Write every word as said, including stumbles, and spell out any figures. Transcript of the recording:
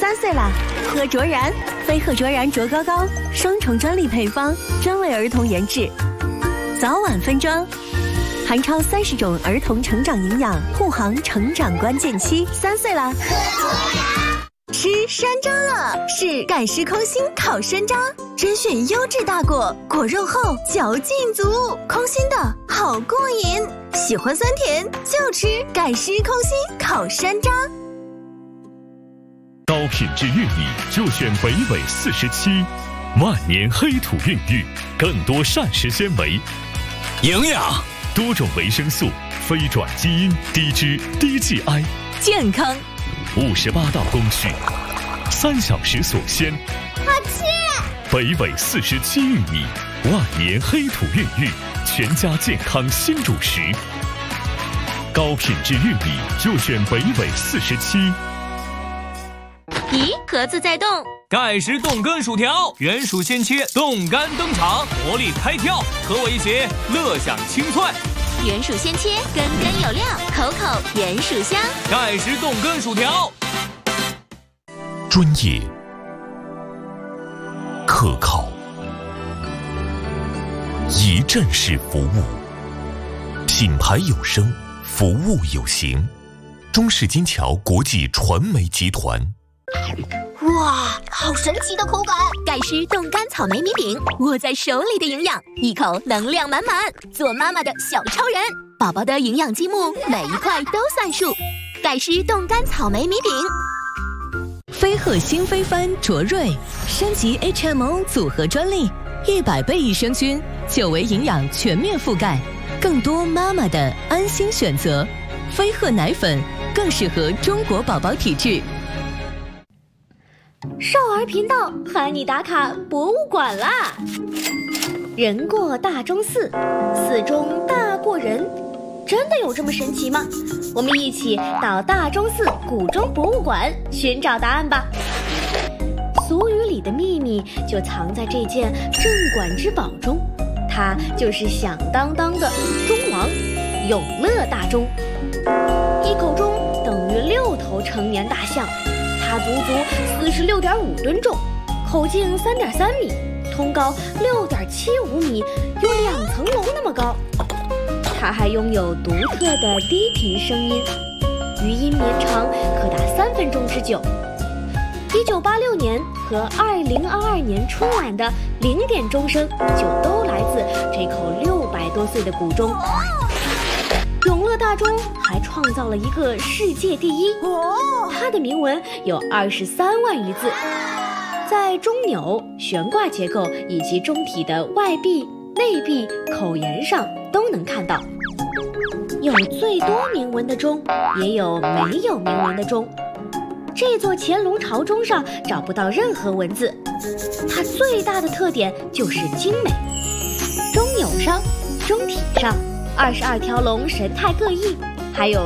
三岁啦，喝卓然，飞鹤卓然卓高高，双重专利配方，专为儿童研制，早晚分装，含超三十种儿童成长营养，护航成长关键期。三岁啦，喝卓然。吃山楂了，是盖诗空心烤山楂，甄选优质大果，果肉厚，嚼劲足，空心的好过瘾。喜欢酸甜就吃盖诗空心烤山楂。 高品质玉米就选北纬四十七，万年黑土孕育，更多膳食纤维、 营养、 多种维生素、非转基因、低脂、低 G I， 健康。 五十八道工序，三小时锁鲜。 好吃！ 北纬四十七玉米，万年黑土孕育，全家健康新主食。高品质玉米就选北纬四十七。 咦，盒子在动。 盖时冻干薯条，原薯鲜切，冻干登场，活力开跳，和我一起乐享清脆。 原薯鲜切，根根有料，口口原薯香。 盖时冻干薯条， 专业、可靠、一站式服务，品牌有声，服务有形。中式金桥国际传媒集团。 哇，好神奇的口感！ 盖诗冻干草莓米饼，握在手里的营养，一口能量满满，做妈妈的小超人。宝宝的营养积木，每一块都算数。盖诗冻干草莓米饼。飞鹤新飞帆卓瑞升级 H M O 组合专利，一百倍益生菌，九维营养全面覆盖，更多妈妈的安心选择。飞鹤奶粉更适合中国宝宝体质。 少儿频道喊你打卡博物馆啦！人过大钟寺，寺中大过人，真的有这么神奇吗？我们一起到大钟寺古钟博物馆寻找答案吧。俗语里的秘密就藏在这件镇馆之宝中，它就是响当当的钟王永乐大钟。一口钟等于六头成年大象，它足足四十六点五吨重，口径三点三米，通高六点七五米，有两层楼那么高。它还拥有独特的低频声音，余音绵长，可达三分钟之久。一九八六年和二零二二年春晚的零点钟声就都来自这口六百多岁的古钟。永乐大钟还创造了一个世界第一，它的铭文有二十三万余字，在钟钮、悬挂结构以及钟体的外壁、内壁、口沿上都能看到。有最多铭文的钟，也有没有铭文的钟。这座乾隆朝钟上找不到任何文字，它最大的特点就是精美。钟钮上、钟体上二十二条龙神态各异，还有